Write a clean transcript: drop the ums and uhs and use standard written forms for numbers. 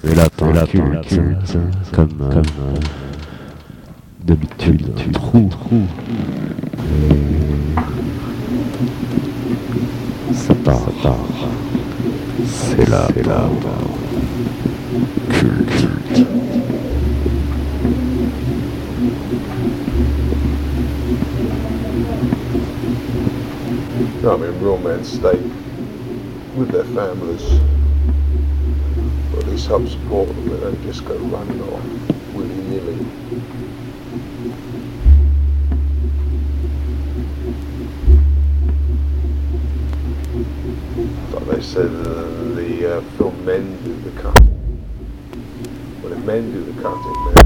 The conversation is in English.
lapins cultes, comme d'habitude, trou. Ça part, c'est là, culte. I mean, real men stay with their families, or at least help support them. They don't just go running off willy-nilly. Like they said in the film Men Do the Cutting. Well, if men do the cutting,